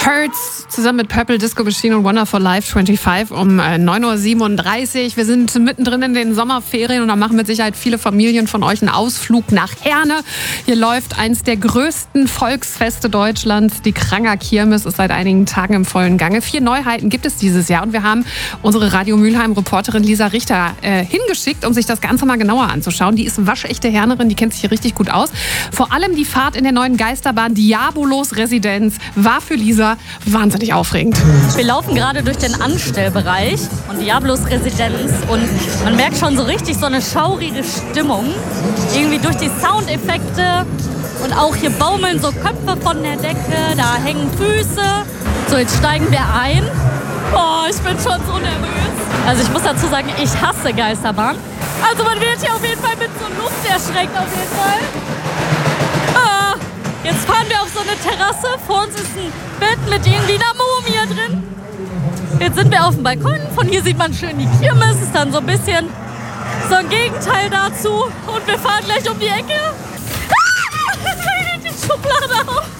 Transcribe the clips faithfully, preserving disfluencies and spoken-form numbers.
Hurts zusammen mit Purple Disco Machine und Wonderful Life fünfundzwanzig um äh, neun Uhr siebenunddreißig. Wir sind mittendrin in den Sommerferien und da machen mit Sicherheit viele Familien von euch einen Ausflug nach Herne. Hier läuft eins der größten Volksfeste Deutschlands. Die Kranger Kirmes ist seit einigen Tagen im vollen Gange. Vier Neuheiten gibt es dieses Jahr und wir haben unsere Radio Mülheim-Reporterin Lisa Richter äh, hingeschickt, um sich das Ganze mal genauer anzuschauen. Die ist waschechte Hernerin, die kennt sich hier richtig gut aus. Vor allem die Fahrt in der neuen Geisterbahn Diabolos Residenz war für Lisa wahnsinnig aufregend. Wir laufen gerade durch den Anstellbereich und Diabolos Residenz und man merkt schon so richtig so eine schaurige Stimmung. Irgendwie durch die Soundeffekte und auch hier baumeln so Köpfe von der Decke, da hängen Füße. So, jetzt steigen wir ein. Oh, ich bin schon so nervös. Also ich muss dazu sagen, ich hasse Geisterbahn. Also man wird hier auf jeden Fall mit so Luft erschreckt auf jeden Fall. Ah, jetzt fahren wir auf so eine Terrasse. Vor uns ist ein Bett mit irgendwie einer Mumie drin. Jetzt sind wir auf dem Balkon. Von hier sieht man schön die Kirmes. Ist dann so ein bisschen so ein Gegenteil dazu. Und wir fahren gleich um die Ecke. Ah, die Schublade auf.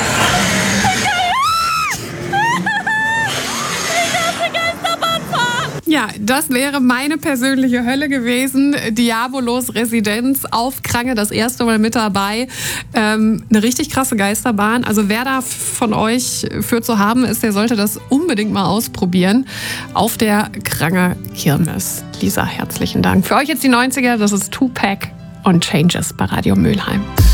Ja, das wäre meine persönliche Hölle gewesen. Diabolos Residenz auf Krange, das erste Mal mit dabei. Ähm, eine richtig krasse Geisterbahn. Also wer da von euch für zu haben ist, der sollte das unbedingt mal ausprobieren. Auf der Kranger Kirmes. Lisa, herzlichen Dank. Für euch jetzt die neunziger, das ist Tupac und Changes bei Radio Mülheim.